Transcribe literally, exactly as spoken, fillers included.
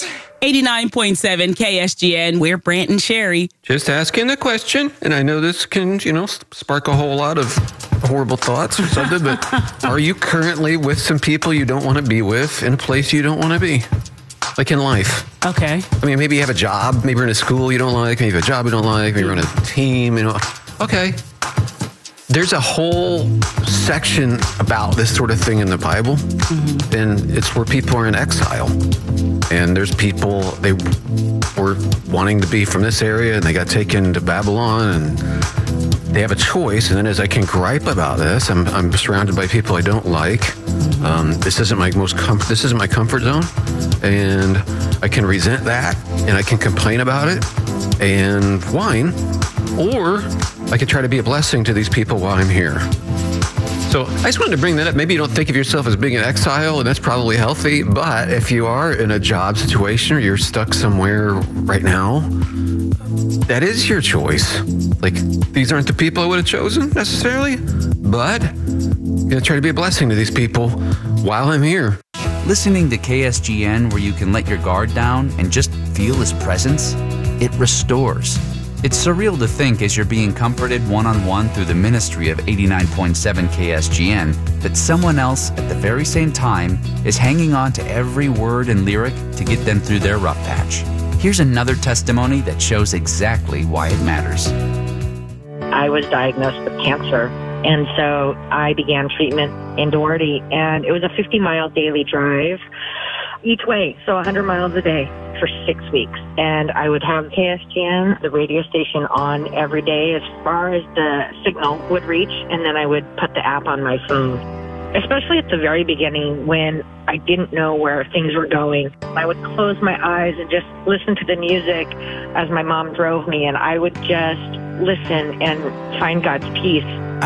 is eighty-nine point seven K S G N. We're Brant and Sherry. Just asking a question, and I know this can, you know, spark a whole lot of horrible thoughts or something, but are you currently with some people you don't want to be with in a place you don't want to be? Like in life. Okay. I mean, maybe you have a job, maybe you're in a school you don't like, maybe you have a job you don't like, maybe you're on a team, you know. Okay. There's a whole section about this sort of thing in the Bible, mm-hmm. and it's where people are in exile. And there's people, they were wanting to be from this area, and they got taken to Babylon, and they have a choice. And then as I can gripe about this, I'm, I'm surrounded by people I don't like. Mm-hmm. Um, this isn't my most comfort. This isn't my comfort zone, and I can resent that, and I can complain about it, and whine, or I could try to be a blessing to these people while I'm here. So I just wanted to bring that up. Maybe you don't think of yourself as being in exile, and that's probably healthy. But if you are in a job situation or you're stuck somewhere right now, that is your choice. Like, these aren't the people I would have chosen necessarily, but I'm going to try to be a blessing to these people while I'm here. Listening to K S G N, where you can let your guard down and just feel His presence, it restores. It's surreal to think, as you're being comforted one-on-one through the ministry of eighty-nine point seven K S G N, that someone else at the very same time is hanging on to every word and lyric to get them through their rough patch. Here's another testimony that shows exactly why it matters. I was diagnosed with cancer, and so I began treatment in Doherty, and it was a fifty-mile daily drive each way, so one hundred miles a day for six weeks. And I would have K S G N, the radio station, on every day as far as the signal would reach, and then I would put the app on my phone. Especially at the very beginning when I didn't know where things were going. I would close my eyes and just listen to the music as my mom drove me, and I would just listen and find God's peace.